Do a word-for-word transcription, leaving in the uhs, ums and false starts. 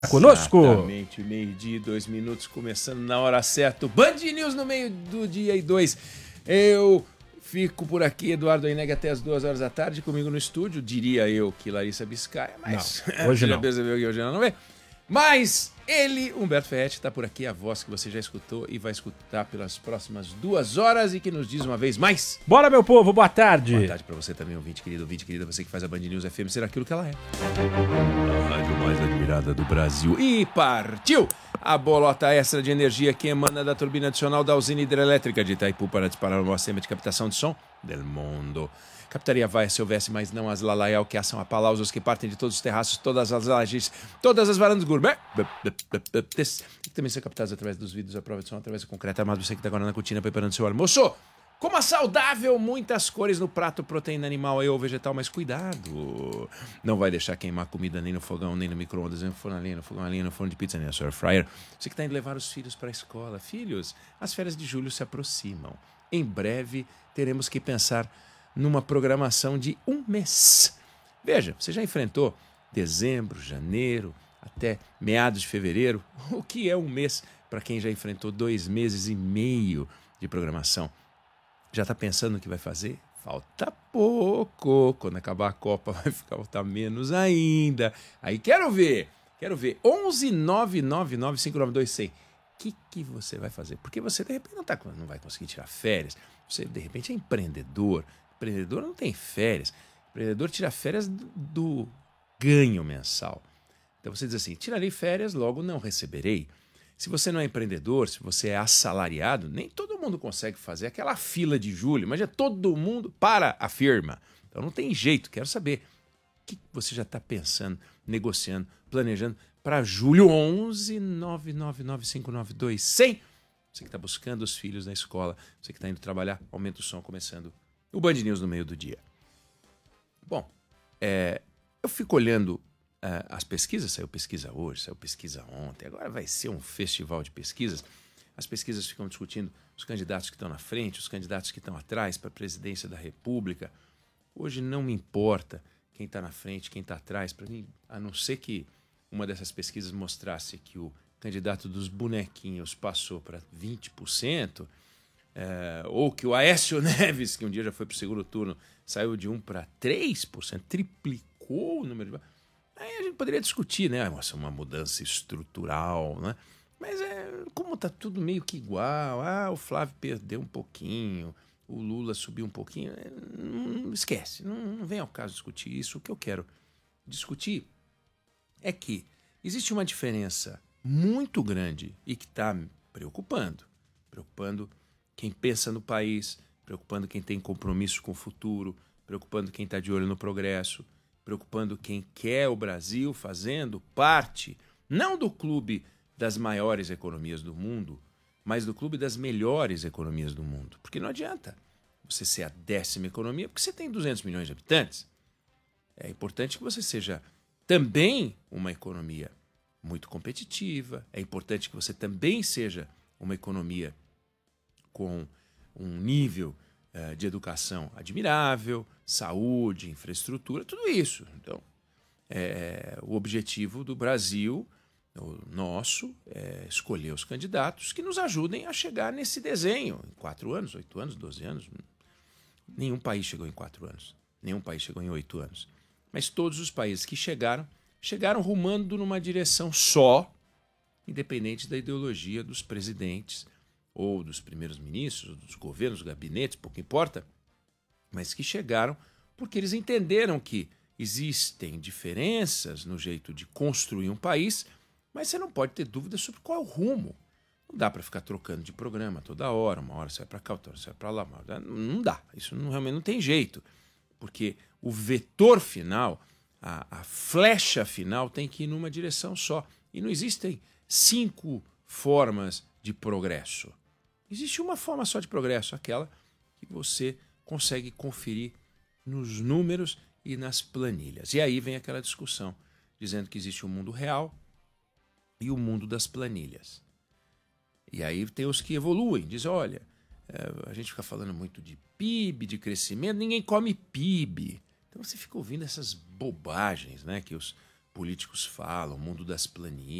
Conosco. Exatamente, meio-dia e dois minutos, começando na hora certa. Band News no meio do dia e dois. Eu fico por aqui, Eduardo Aineg, até as duas horas da tarde, comigo no estúdio. Diria eu que Larissa Biscaia, mas não, hoje já não. percebeu que hoje ela não vem. Mas ele, Humberto Ferretti, está por aqui, a voz que você já escutou e vai escutar pelas próximas duas horas e que nos diz uma vez mais. Bora, meu povo, boa tarde. Boa tarde para você também, ouvinte querido, ouvinte querida, você que faz a Band News F M ser aquilo que ela é. A rádio mais admirada do Brasil. E partiu a bolota extra de energia que emana da turbina adicional da usina hidrelétrica de Itaipu para disparar o maior sistema de captação de som del mundo. Captaria vai se houvesse, mas não as lalaial que assam a palausos que partem de todos os terraços, todas as lajes, todas as varandas gourmet. Que também são captadas através dos vidros à prova de som, através do concreto armado. Você que está agora na cortina preparando seu almoço. Coma saudável, muitas cores no prato, proteína animal ou vegetal, mas cuidado. Não vai deixar queimar comida nem no fogão, nem no micro-ondas, nem no forno a lenha, no fogão a lenha, no forno de pizza, nem no air fryer. Você que está indo levar os filhos para a escola. Filhos, as férias de julho se aproximam. Em breve teremos que pensar numa programação de um mês. Veja, você já enfrentou dezembro, janeiro, até meados de fevereiro. O que é um mês para quem já enfrentou dois meses e meio de programação? Já está pensando no que vai fazer? Falta pouco. Quando acabar a Copa vai faltar menos ainda. Aí quero ver, quero ver. onze nove nove nove cinco nove dois cem. O que, que você vai fazer? Porque você, de repente, não, tá, não vai conseguir tirar férias. Você, de repente, é empreendedor. Empreendedor não tem férias. Empreendedor tira férias do, do ganho mensal. Então você diz assim, tirarei férias, logo não receberei. Se você não é empreendedor, se você é assalariado, nem todo mundo consegue fazer aquela fila de julho, mas é todo mundo para a firma. Então não tem jeito, quero saber o que você já está pensando, negociando, planejando para julho. Onze nove nove nove cinco nove dois cem. Você que está buscando os filhos na escola, você que está indo trabalhar, aumenta o som, começando o Band News no meio do dia. Bom, é, eu fico olhando uh, as pesquisas, saiu pesquisa hoje, saiu pesquisa ontem, agora vai ser um festival de pesquisas. As pesquisas ficam discutindo os candidatos que estão na frente, os candidatos que estão atrás para a presidência da República. Hoje não me importa quem está na frente, quem está atrás, para mim, a não ser que uma dessas pesquisas mostrasse que o candidato dos bonequinhos passou para vinte por cento, É, ou que o Aécio Neves, que um dia já foi para o segundo turno, saiu de um para três por cento, triplicou o número de... Aí a gente poderia discutir, né? Nossa, uma mudança estrutural, né? Mas é, como está tudo meio que igual, ah, o Flávio perdeu um pouquinho, o Lula subiu um pouquinho, é, não, esquece, não, não vem ao caso discutir isso. O que eu quero discutir é que existe uma diferença muito grande e que está me preocupando, preocupando quem pensa no país, preocupando quem tem compromisso com o futuro, preocupando quem está de olho no progresso, preocupando quem quer o Brasil fazendo parte, não do clube das maiores economias do mundo, mas do clube das melhores economias do mundo. Porque não adianta você ser a décima economia, porque você tem duzentos milhões de habitantes. É importante que você seja também uma economia muito competitiva, é importante que você também seja uma economia com um nível uh, de educação admirável, saúde, infraestrutura, tudo isso. Então, é, o objetivo do Brasil, o nosso, é escolher os candidatos que nos ajudem a chegar nesse desenho. Em quatro anos, oito anos, doze anos. Nenhum país chegou em quatro anos. Nenhum país chegou em oito anos. Mas todos os países que chegaram, chegaram rumando numa direção só, independente da ideologia dos presidentes, ou dos primeiros ministros, dos governos, dos gabinetes, pouco importa, mas que chegaram porque eles entenderam que existem diferenças no jeito de construir um país, mas você não pode ter dúvida sobre qual é o rumo. Não dá para ficar trocando de programa toda hora, uma hora você vai para cá, outra hora você vai para lá. Não dá, isso não, realmente não tem jeito, porque o vetor final, a, a flecha final tem que ir numa direção só. E não existem cinco formas de progresso. Existe uma forma só de progresso, aquela que você consegue conferir nos números e nas planilhas. E aí vem aquela discussão, dizendo que existe o mundo real e o mundo das planilhas. E aí tem os que evoluem, dizem, olha, a gente fica falando muito de P I B, de crescimento, ninguém come P I B. Então você fica ouvindo essas bobagens, né, que os políticos falam, mundo das planilhas.